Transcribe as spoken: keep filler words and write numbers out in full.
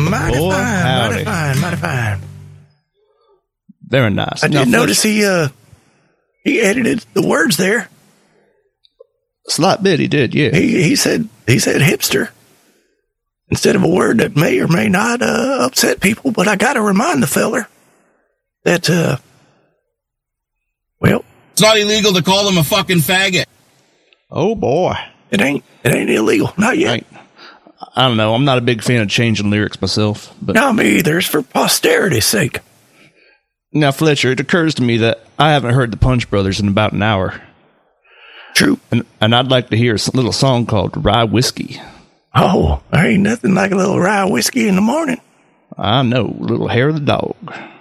mighty boy. fine, Howdy. mighty fine, mighty fine. Very nice. I Now, did notice Fletcher- he uh he edited the words there. Slight bit, he did, yeah. He he said he said hipster instead of a word that may or may not uh, upset people. But I got to remind the feller that uh, well, It's not illegal to call them a fucking faggot. Oh, boy. it ain't it ain't illegal, not yet. Right. I don't know. I'm not a big fan of changing lyrics myself. But No, me either. It's for posterity's sake. now, Fletcher, it occurs to me that I haven't heard the Punch Brothers in about an hour. True. And, and I'd like to hear a little song called Rye Whiskey. Oh, there ain't nothing like a little rye whiskey in the morning. I know, little hair of the dog.